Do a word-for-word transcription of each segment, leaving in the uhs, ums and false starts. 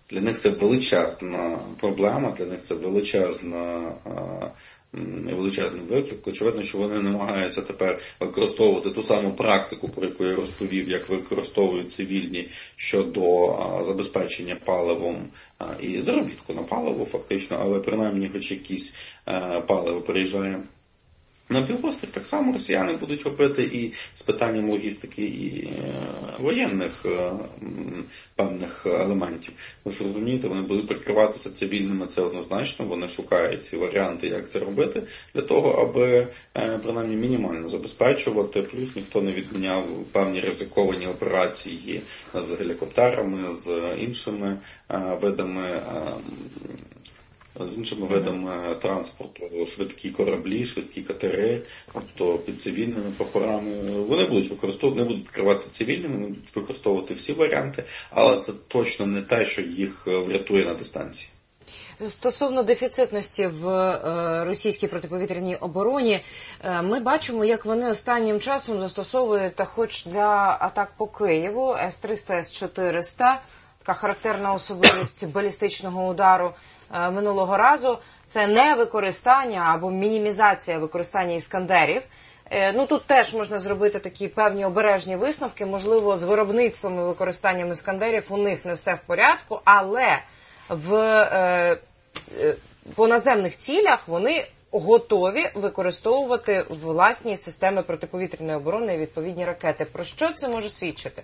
Для них це величезна проблема, для них це величезна величезний виклик. Очевидно, що вони намагаються тепер використовувати ту саму практику, про яку я розповів, як використовують цивільні щодо забезпечення паливом і заробітку на паливо фактично, але принаймні хоч якісь паливо переїжджає на півострів. Так само росіяни будуть робити і з питанням логістики і е, воєнних е, певних елементів. Ви ж розумієте, вони будуть прикриватися цивільними, це однозначно, вони шукають варіанти, як це робити, для того, аби е, принаймні мінімально забезпечувати, плюс ніхто не відміняв певні ризиковані операції з гелікоптерами, з іншими е, видами е, з іншими видами транспорту, швидкі кораблі, швидкі катери, тобто під цивільними прапорами. Вони будуть використовувати, не будуть прикривати цивільними, вони будуть використовувати всі варіанти, але це точно не те, що їх врятує на дистанції. Стосовно дефіцитності в російській протиповітряній обороні, ми бачимо, як вони останнім часом застосовують, та хоч для атак по Києву, С триста, С чотириста, така характерна особливість балістичного удару минулого разу, це не використання або мінімізація використання іскандерів. Ну, тут теж можна зробити такі певні обережні висновки, можливо, з виробництвом і використанням іскандерів у них не все в порядку, але в, е, е, по наземних цілях вони готові використовувати власні системи протиповітряної оборони і відповідні ракети. Про що це може свідчити?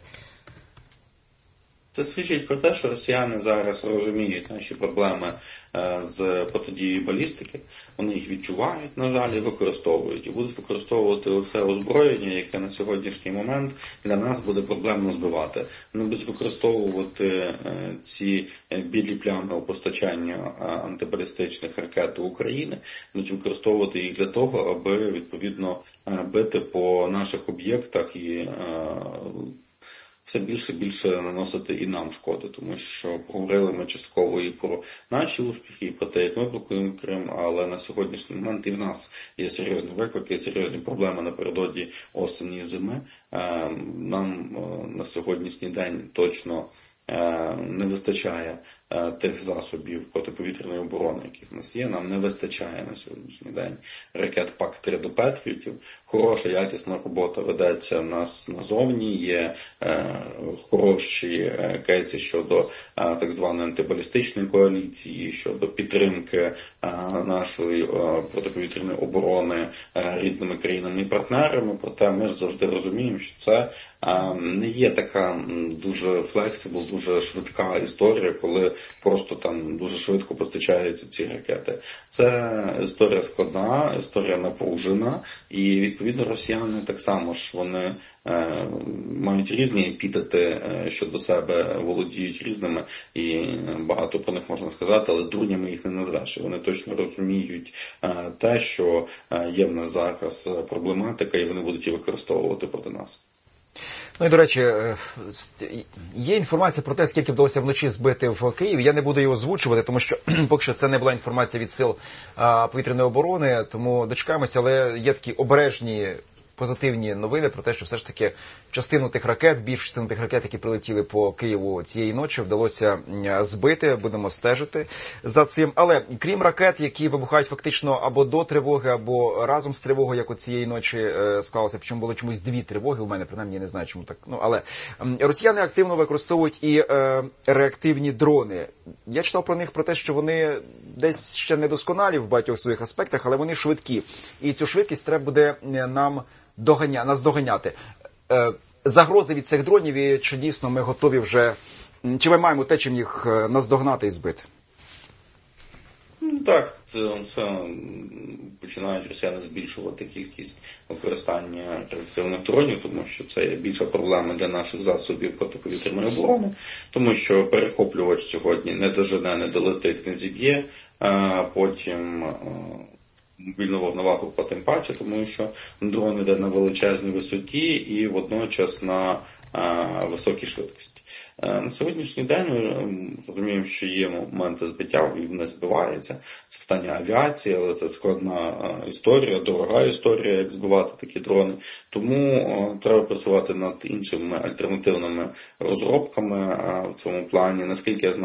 Це свідчить про те, що росіяни зараз розуміють наші проблеми з протидією балістики, вони їх відчувають, на жаль, і використовують. І будуть використовувати все озброєння, яке на сьогоднішній момент для нас буде проблемно збивати. Вони будуть використовувати ці білі плями у постачанні антибалістичних ракет до України, будуть використовувати їх для того, аби, відповідно, бити по наших об'єктах і все більше і більше наносити і нам шкоди, тому що поговорили ми частково і про наші успіхи, і про те, як ми блокуємо Крим, але на сьогоднішній момент і в нас є серйозні виклики, серйозні проблеми напередодні осені і зими. Нам на сьогоднішній день точно не вистачає тих засобів протиповітряної оборони, яких в нас є. Нам не вистачає на сьогоднішній день ракет пак три до Петріотів. Хороша, якісна робота ведеться в нас назовні. Є е, хороші е, кейси щодо е, так званої антибалістичної коаліції, щодо підтримки е, нашої е, протиповітряної оборони е, різними країнами і партнерами. Проте ми ж завжди розуміємо, що це е, не є така дуже флексибл, дуже швидка історія, коли просто там дуже швидко постачаються ці ракети. Це історія складна, історія напружена, і відповідно росіяни так само ж вони е, мають різні епітети е, щодо себе, володіють різними, і багато про них можна сказати, але дурнями їх не назвеш. Вони точно розуміють е, те, що е, є в нас зараз проблематика, і вони будуть її використовувати проти нас. Ну і, до речі, є інформація про те, скільки вдалося вночі збити в Києві. Я не буду її озвучувати, тому що поки що це не була інформація від сил а, повітряної оборони, тому дочекаємося, але є такі обережні позитивні новини про те, що все ж таки частину тих ракет, більшу частину тих ракет, які прилетіли по Києву цієї ночі, вдалося збити, будемо стежити за цим. Але крім ракет, які вибухають фактично або до тривоги, або разом з тривогою, як от цієї ночі е, склалося, причому було чомусь дві тривоги, у мене принаймні я не знаю, чому так. Ну, але м, росіяни активно використовують і е, реактивні дрони. Я читав про них про те, що вони десь ще недосконалі в багатьох своїх аспектах, але вони швидкі. І цю швидкість треба буде нам доганя, нас доганяти. Е, загрози від цих дронів, і чи дійсно ми готові вже, чи ми маємо те, чим їх наздогнати і збити? Так, це, це починають росіяни збільшувати кількість використання реактивних дронів, тому що це більша проблема для наших засобів протиповітряної оборони, тому що перехоплювач сьогодні не дожене, не долетить, не зіб'є, а потім мобільну вогневаху по тим паче, тому що дрон йде на величезній висоті і водночас на а, високій швидкості. А, на сьогоднішній день ми розуміємо, що є моменти збиття, і вони збиваються. Це питання авіації, але це складна а, історія, дорога історія, як збивати такі дрони. Тому а, треба працювати над іншими альтернативними розробками а, в цьому плані. Наскільки я знаю,